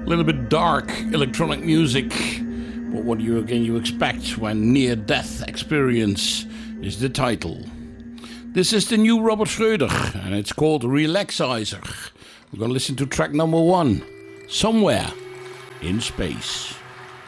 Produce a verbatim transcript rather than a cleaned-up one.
A little bit dark electronic music. But what do you again you expect when Near Death Experience is the title. This is the new Robert Schröder and it's called Relaxizer. We're going to listen to track number one, Somewhere in Space.